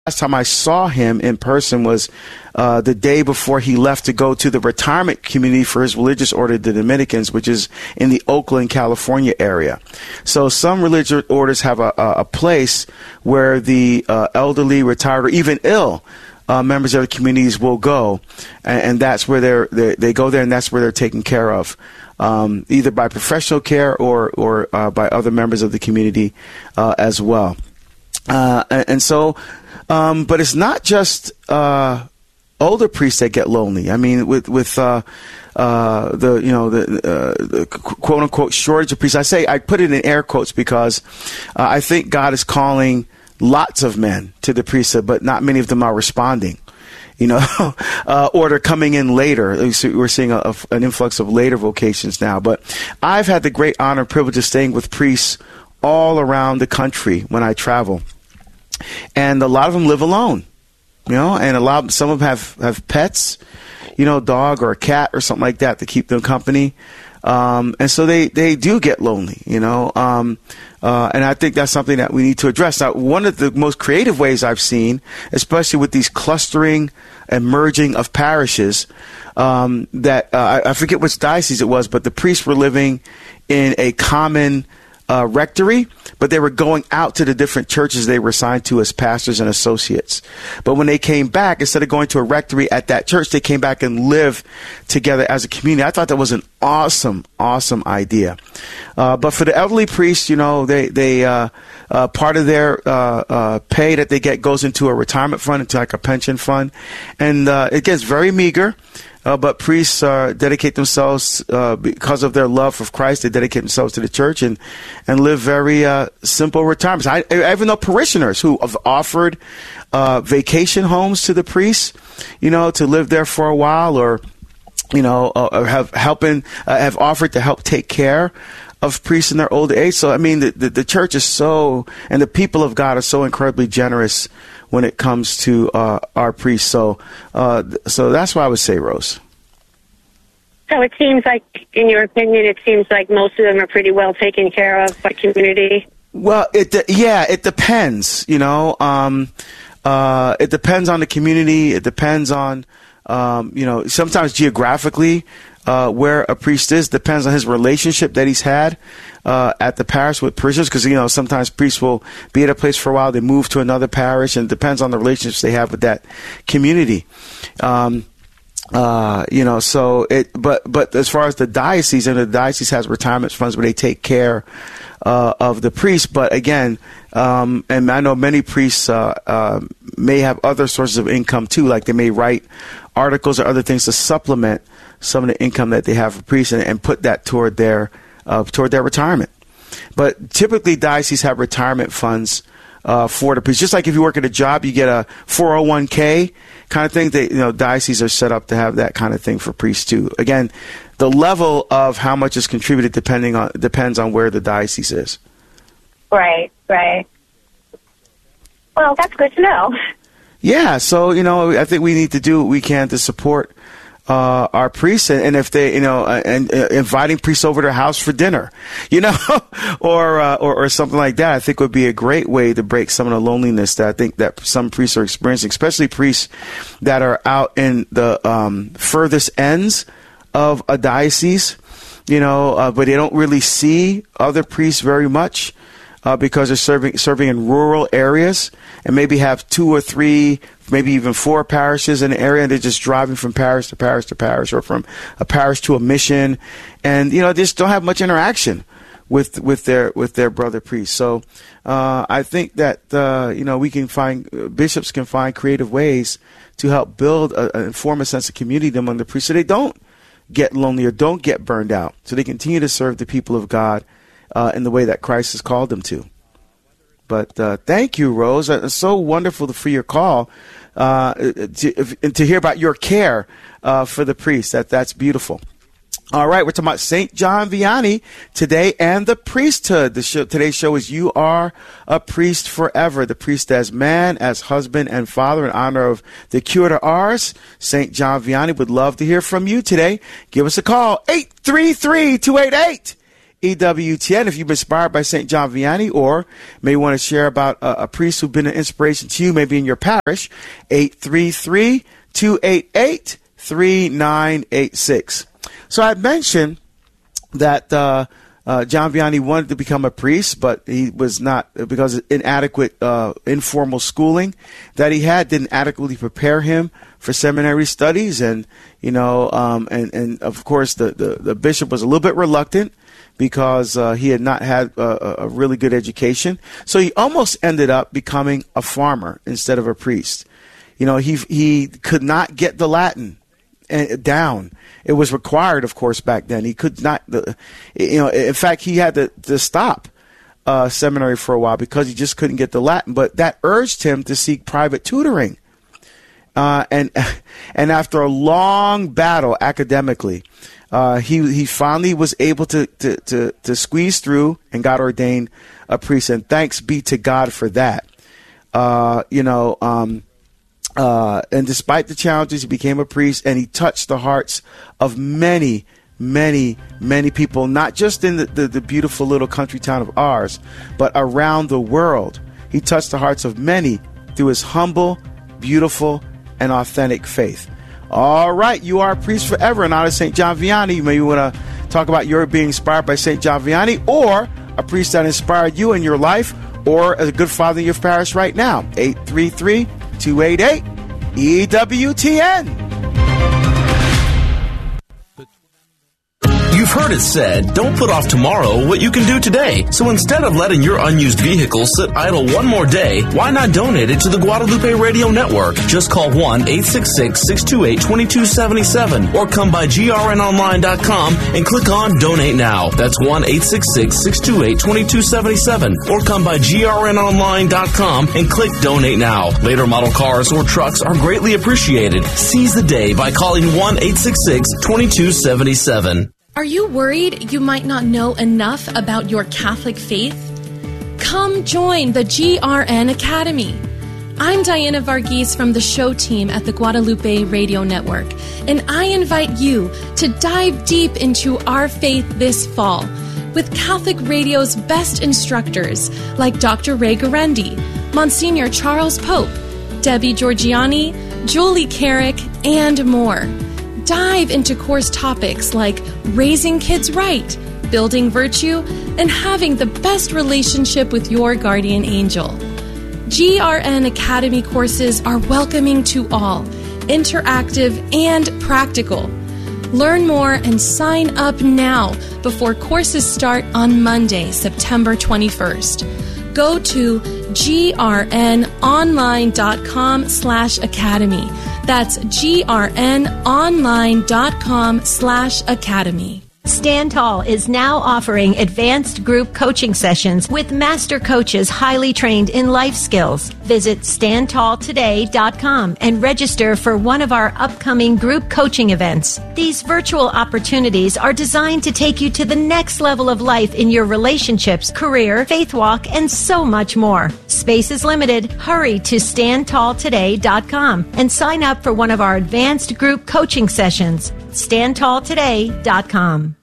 last time I saw him in person was the day before he left to go to the retirement community for his religious order, the Dominicans, which is in the Oakland, California area. So some religious orders have a place where the elderly, retired, or even ill members of the communities will go, and that's where they go there, and that's where they're taken care of, either by professional care or by other members of the community as well. And so, but it's not just older priests that get lonely. I mean, with the quote unquote shortage of priests. I put it in air quotes because I think God is calling lots of men to the priesthood, but not many of them are responding. Or they're coming in later. We're seeing an influx of later vocations now. But I've had the great honor and privilege of staying with priests all around the country when I travel. And a lot of them live alone, and some of them have pets, dog or a cat or something like that to keep them company. And so they do get lonely, and I think that's something that we need to address. Now, one of the most creative ways I've seen, especially with these clustering and merging of parishes, that I forget which diocese it was, but the priests were living in a common rectory, but they were going out to the different churches they were assigned to as pastors and associates. But when they came back, instead of going to a rectory at that church, they came back and lived together as a community. I thought that was an awesome idea. But for the elderly priests, they part of their pay that they get goes into a retirement fund, into like a pension fund, and it gets very meager. But priests dedicate themselves, because of their love of Christ, they dedicate themselves to the church and live very simple retirements. I even know parishioners who have offered vacation homes to the priests, to live there for a while, or have offered to help take care of priests in their older age. So, I mean, the church is and the people of God are so incredibly generous when it comes to our priests. So that's what I would say, Rose. So it seems like, in your opinion, most of them are pretty well taken care of by community. Well, it depends. It depends on the community. It depends on, sometimes geographically. Where a priest is depends on his relationship that he's had at the parish with parishioners, because sometimes priests will be at a place for a while, they move to another parish, and it depends on the relationships they have with that community. But as far as the diocese, and the diocese has retirement funds where they take care of the priests. But again, and I know many priests may have other sources of income too, like they may write articles or other things to supplement some of the income that they have for priests, and put that toward their retirement. But typically, dioceses have retirement funds for the priests. Just like if you work at a job, you get a 401k kind of thing. Dioceses are set up to have that kind of thing for priests too. Again, the level of how much is contributed depends on where the diocese is. Right. Well, that's good to know. Yeah, so I think we need to do what we can to support our priests, and if they, and inviting priests over to their house for dinner, or something like that, I think would be a great way to break some of the loneliness that I think that some priests are experiencing, especially priests that are out in the furthest ends of a diocese, but they don't really see other priests very much. Because they're serving in rural areas, and maybe have 2 or 3, maybe even 4 parishes in the area, and they're just driving from parish to parish to parish, or from a parish to a mission, and they just don't have much interaction with their brother priests. So I think that we can bishops can find creative ways to help build and form a sense of community among the priests, so they don't get lonely or don't get burned out, so they continue to serve the people of God in the way that Christ has called them to. But thank you, Rose. It's so wonderful for your call to hear about your care for the priest. That's beautiful. All right, we're talking about St. John Vianney today and the priesthood. Today's show is You Are a Priest Forever, the priest as man, as husband and father, in honor of the Curé d'Ars. St. John Vianney would love to hear from you today. Give us a call, 833-288. EWTN. If you've been inspired by St. John Vianney, or may want to share about a priest who's been an inspiration to you, maybe in your parish, 833-288-3986. So I mentioned that John Vianney wanted to become a priest, but he was not, because of inadequate informal schooling that he had didn't adequately prepare him for seminary studies. And, and of course, the bishop was a little bit reluctant because he had not had a really good education. So he almost ended up becoming a farmer instead of a priest. He could not get the Latin down. It was required, of course, back then. He could not, in fact, he had to stop seminary for a while because he just couldn't get the Latin. But that urged him to seek private tutoring. And after a long battle academically, he finally was able to squeeze through and got ordained a priest. And thanks be to God for that. And despite the challenges, he became a priest, and he touched the hearts of many, many, many people, not just in the beautiful little country town of ours, but around the world. He touched the hearts of many through his humble, beautiful, and authentic faith. All right, you are a priest forever in honor of St. John Vianney. You may want to talk about your being inspired by St. John Vianney, or a priest that inspired you in your life, or as a good father in your parish right now. 833-288-EWTN. You've heard it said, don't put off tomorrow what you can do today. So instead of letting your unused vehicle sit idle one more day, why not donate it to the Guadalupe Radio Network? Just call 1-866-628-2277 or come by grnonline.com and click on Donate Now. That's 1-866-628-2277 or come by grnonline.com and click Donate Now. Later model cars or trucks are greatly appreciated. Seize the day by calling 1-866-2277. Are you worried you might not know enough about your Catholic faith? Come join the GRN Academy. I'm Diana Varghese from the show team at the Guadalupe Radio Network, and I invite you to dive deep into our faith this fall with Catholic radio's best instructors like Dr. Ray Guarendi, Monsignor Charles Pope, Debbie Georgiani, Julie Carrick, and more. Dive into course topics like raising kids right, building virtue, and having the best relationship with your guardian angel. GRN Academy courses are welcoming to all, interactive and practical. Learn more and sign up now before courses start on Monday, September 21st. Go to grnonline.com/academy. That's grnonline.com/academy. Stand Tall is now offering advanced group coaching sessions with master coaches highly trained in life skills. Visit standtalltoday.com and register for one of our upcoming group coaching events. These virtual opportunities are designed to take you to the next level of life in your relationships, career, faith walk, and so much more. Space is limited. Hurry to standtalltoday.com and sign up for one of our advanced group coaching sessions. standtalltoday.com.